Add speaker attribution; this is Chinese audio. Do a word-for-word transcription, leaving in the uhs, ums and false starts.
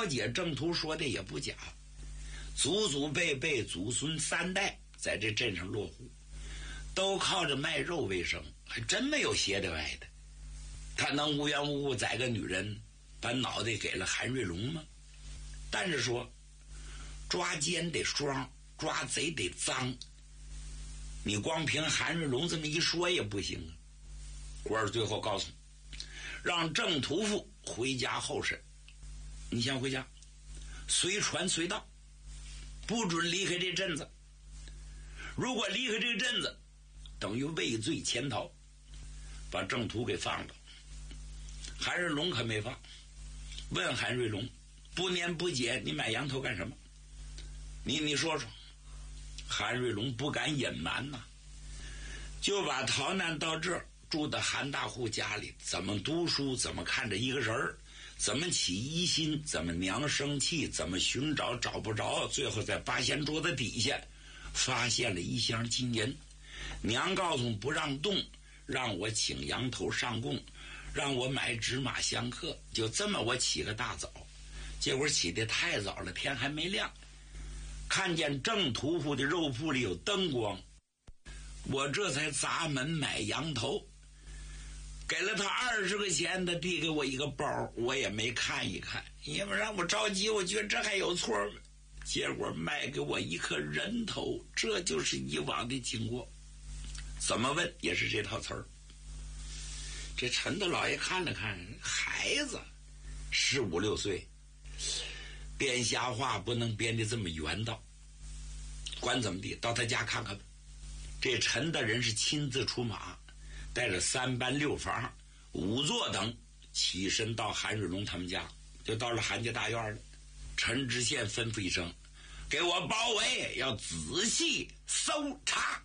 Speaker 1: 了解郑屠说的也不假，祖祖辈辈祖孙三代在这镇上落户，都靠着卖肉为生，还真没有斜的歪的。他能无缘无故宰个女人，把脑袋给了韩瑞龙吗？但是说抓奸得双，抓贼得脏，你光凭韩瑞龙这么一说也不行啊。官儿最后告诉让郑屠夫回家候审，你先回家，随传随到，不准离开这镇子。如果离开这个镇子，等于畏罪潜逃，把郑屠给放了。韩瑞龙可没放，问韩瑞龙不年不节你买羊头干什么？你你说说。韩瑞龙不敢隐瞒呐、啊，就把逃难到这儿住的韩大户家里，怎么读书，怎么看着一个人儿，怎么起疑心，怎么娘生气，怎么寻找找不着，最后在八仙桌子底下发现了一箱金银。娘告诉不让动，让我请羊头上供，让我买纸马相克，就这么我起个大早，结果起得太早了，天还没亮，看见郑屠夫的肉铺里有灯光，我这才砸门买羊头，给了他二十块钱，他递给我一个包，我也没看一看，因为让我着急，我觉得这还有错吗？结果卖给我一颗人头，这就是以往的经过，怎么问也是这套词儿。这陈大老爷看了看，孩子十五六岁，编瞎话不能编得这么圆道，管怎么地，到他家看看吧。这陈大人是亲自出马，带着三班六房五座等起身到韩瑞龙他们家，就到了韩家大院了。陈知县吩咐一声，给我包围，要仔细搜查。